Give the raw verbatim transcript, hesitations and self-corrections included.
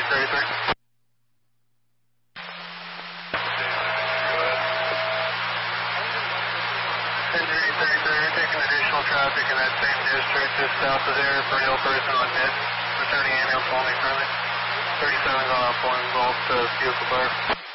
thirty-three. Henry thirty-three, we're taking additional traffic in that same district just south of there for an ill person on mid. Returning ambulance only currently. thirty-seven is on pulling involved to vehicle fire.